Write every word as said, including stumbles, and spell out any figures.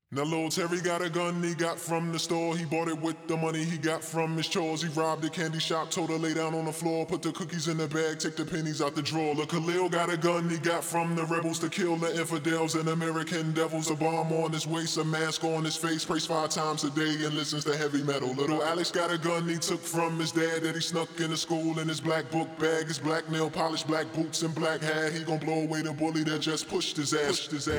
Now Lil Terry got a gun he got from the store. He bought it with the money he got from his chores. He robbed a candy shop, told her lay down on the floor. Put the cookies in the bag, take the pennies out the drawer. Look, Khalil got a gun he got from the rebels to kill the infidels and American devils. A bomb on his waist, a mask on his face. Prays five times a day and listens to heavy metal. Little Alex got a gun he took from his dad that he snuck into school in his black book bag. His black nail polish, black boots and black hat. He gon' blow away the bully that just pushed his ass. Pushed his ass.